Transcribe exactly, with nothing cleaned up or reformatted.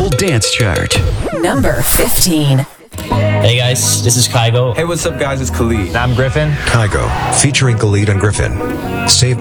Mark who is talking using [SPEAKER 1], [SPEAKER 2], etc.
[SPEAKER 1] Global Dance Chart.
[SPEAKER 2] Number fifteen.
[SPEAKER 3] Hey guys, this is Kygo.
[SPEAKER 4] Hey, what's up, guys? It's Khalid.
[SPEAKER 5] I'm Griffin.
[SPEAKER 6] Kygo, featuring Khalid and Griffin. Save